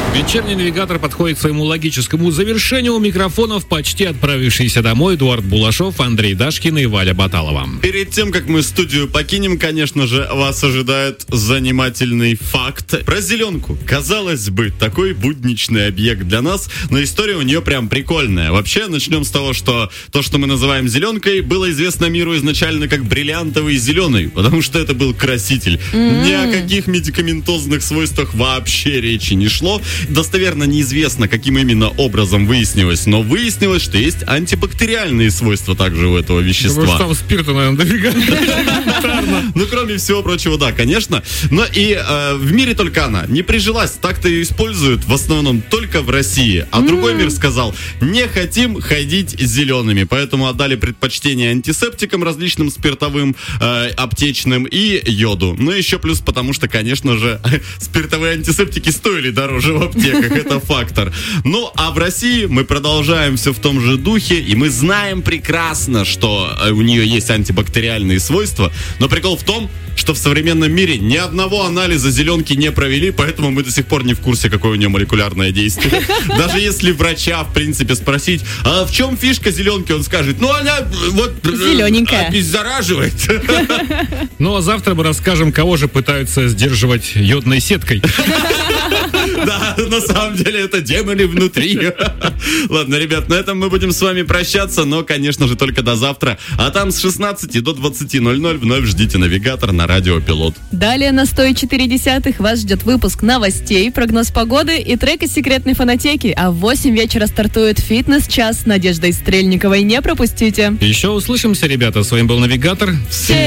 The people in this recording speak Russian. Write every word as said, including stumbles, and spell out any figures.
Вечерний навигатор подходит к своему логическому завершению. У микрофонов почти отправившиеся домой Эдуард Булашов, Андрей Дашкин и Валя Баталова. Перед тем, как мы студию покинем, конечно же, вас ожидает занимательный факт про зеленку. Казалось бы, такой будничный объект для нас, но история у нее прям прикольная. Вообще, начнем с того, что то, что мы называем зеленкой, было известно миру изначально как бриллиантовый зеленый, потому что это был краситель. Mm-hmm. Ни о каких медикаментозных свойствах вообще речи не шло. Достоверно неизвестно, каким именно образом выяснилось, но выяснилось, что есть антибактериальные свойства также у этого вещества. Потому что там спирта, наверное, дофига. Ну, кроме всего прочего, да, конечно. Но и э, в мире только она не прижилась. Так-то ее используют в основном только в России. А другой мир сказал, не хотим ходить зелеными. Поэтому отдали предпочтение антисептикам различным спиртовым, э, аптечным и йоду. Ну, еще плюс потому, что, конечно же, спиртовые антисептики стоили дороже в аптеках. Это фактор. Ну, а в России мы продолжаем все в том же духе. И мы знаем прекрасно, что у нее есть антибактериальные свойства. Но прикол в том, что в современном мире ни одного анализа зеленки не провели, поэтому мы до сих пор не в курсе, какое у нее молекулярное действие. Даже если врача, в принципе, спросить, а в чем фишка зеленки, он скажет, ну она вот зелененькая, обеззараживает. Ну а завтра мы расскажем, кого же пытаются сдерживать йодной сеткой. Да, на самом деле это демоны внутри. Ладно, ребят, на этом мы будем с вами прощаться, но, конечно же, только до завтра. А там с шестнадцати до двадцати ноль-ноль вновь ждите навигатор на радио Пилот. Далее на сто четыре десятых вас ждет выпуск новостей, прогноз погоды и трек из секретной фонотеки. А в восемь вечера стартует фитнес-час с Надеждой Стрельниковой. Не пропустите. Еще услышимся, ребята. С вами был навигатор. Всем